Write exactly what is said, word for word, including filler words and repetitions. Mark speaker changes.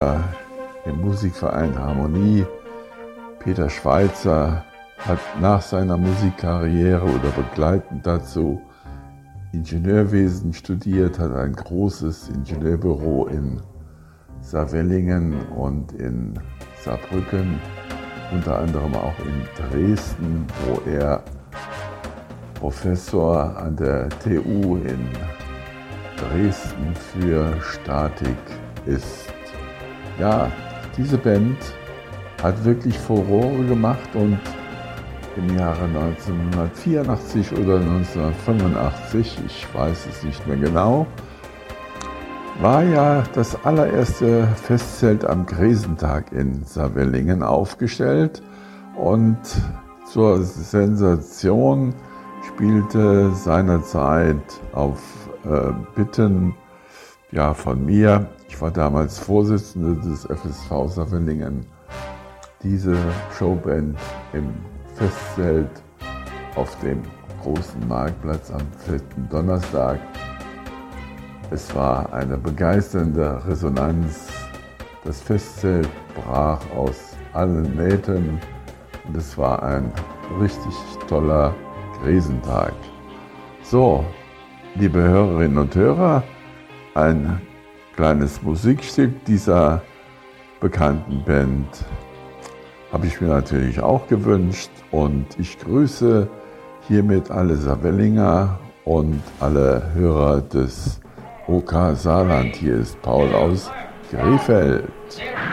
Speaker 1: war im Musikverein Harmonie. Peter Schweitzer hat nach seiner Musikkarriere oder begleitend dazu Ingenieurwesen studiert, hat ein großes Ingenieurbüro in Saarwellingen und in Saarbrücken, unter anderem auch in Dresden, wo er Professor an der T U in Dresden für Statik ist. Ja, diese Band hat wirklich Furore gemacht und im Jahre neunzehnhundertvierundachtzig oder neunzehnhundertfünfundachtzig, ich weiß es nicht mehr genau, war ja das allererste Festzelt am Gräsentag in Saarwellingen aufgestellt und zur Sensation spielte seinerzeit auf äh, Bitten ja, von mir, ich war damals Vorsitzender des F S V Saarwellingen, diese Showband im Festzelt auf dem großen Marktplatz am vierten Donnerstag. Es war eine begeisternde Resonanz. Das Festzelt brach aus allen Nähten und es war ein richtig toller Gräsentag. So, liebe Hörerinnen und Hörer, ein kleines Musikstück dieser bekannten Band habe ich mir natürlich auch gewünscht und ich grüße hiermit alle Saarwellinger und alle Hörer des O K Saarland. Hier ist Paul aus Krefeld.